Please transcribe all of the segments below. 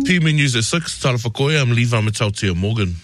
PME News at 6, Tara Whakoia, I'm Levi Matautia Morgan.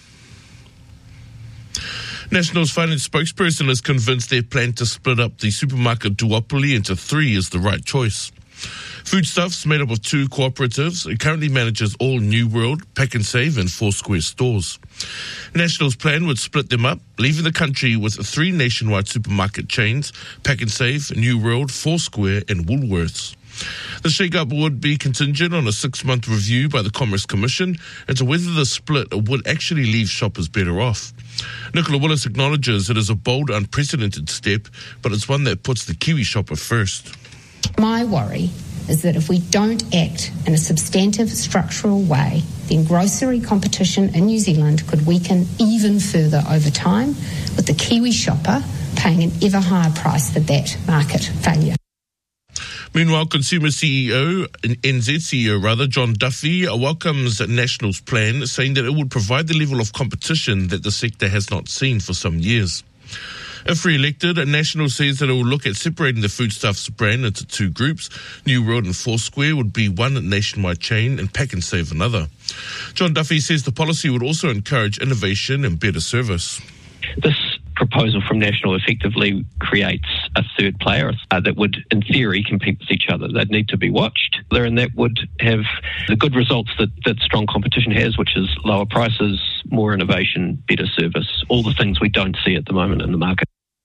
National's finance spokesperson is convinced their plan to split up the supermarket duopoly into 3 is the right choice. Foodstuffs, made up of 2 cooperatives, it currently manages all New World, Pack and Save and Foursquare stores. National's plan would split them up, leaving the country with 3 nationwide supermarket chains, Pack and Save, New World, Foursquare and Woolworths. The shake-up would be contingent on a 6-month review by the Commerce Commission into whether the split would actually leave shoppers better off. Nicola Willis acknowledges it is a bold, unprecedented step, but it's one that puts the Kiwi shopper first. My worry is that if we don't act in a substantive, structural way, then grocery competition in New Zealand could weaken even further over time, with the Kiwi shopper paying an ever higher price for that market failure. Meanwhile, Consumer CEO, NZ CEO, John Duffy, welcomes National's plan, saying that it would provide the level of competition that the sector has not seen for some years. If re-elected, National says that it will look at separating the Foodstuffs brand into 2 groups. New World and Foursquare would be one nationwide chain and Pack and Save another. John Duffy says the policy would also encourage innovation and better service. This proposal from National effectively creates a third player that would, in theory, compete with each other. They'd need to be watched, and that would have the good results that strong competition has, which is lower prices, more innovation, better service, all the things we don't see at the moment in the market.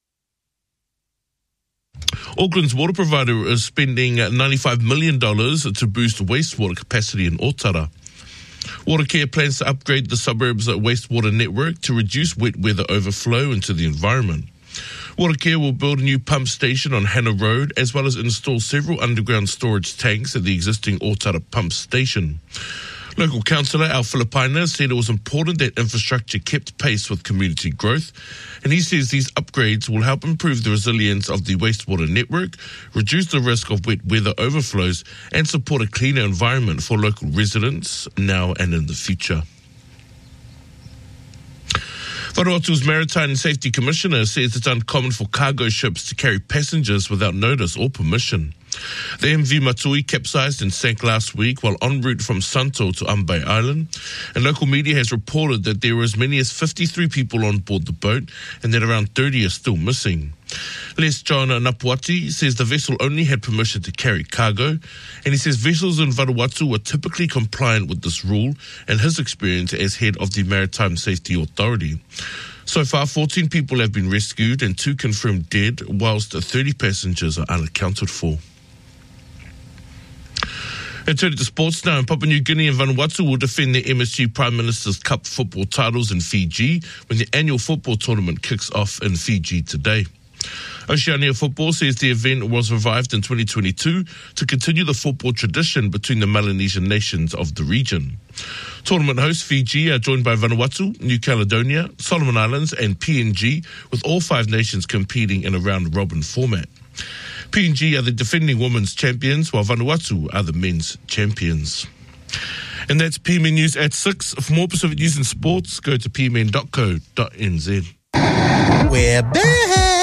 Auckland's water provider is spending $95 million to boost wastewater capacity in Otara. Watercare plans to upgrade the suburb's wastewater network to reduce wet weather overflow into the environment. Watercare will build a new pump station on Hannah Road, as well as install several underground storage tanks at the existing Otara pump station. Local councillor Al Filipina said it was important that infrastructure kept pace with community growth, and he says these upgrades will help improve the resilience of the wastewater network, reduce the risk of wet weather overflows, and support a cleaner environment for local residents now and in the future. Vanuatu's Maritime Safety Commissioner says it's uncommon for cargo ships to carry passengers without notice or permission. The MV Matui capsized and sank last week while en route from Santo to Ambay Island, and local media has reported that there were as many as 53 people on board the boat and that around 30 are still missing. Les John Napuati says the vessel only had permission to carry cargo, and he says vessels in Vanuatu were typically compliant with this rule and his experience as head of the Maritime Safety Authority. So far, 14 people have been rescued and 2 confirmed dead, whilst 30 passengers are unaccounted for. And turning to sports now, in Papua New Guinea and Vanuatu will defend their MSG Prime Minister's Cup football titles in Fiji when the annual football tournament kicks off in Fiji today. Oceania Football says the event was revived in 2022 to continue the football tradition between the Melanesian nations of the region. Tournament hosts Fiji are joined by Vanuatu, New Caledonia, Solomon Islands and PNG, with all 5 nations competing in a round-robin format. PNG are the defending women's champions, while Vanuatu are the men's champions. And that's PMN News at 6. For more Pacific news and sports, go to pmn.co.nz. We're back!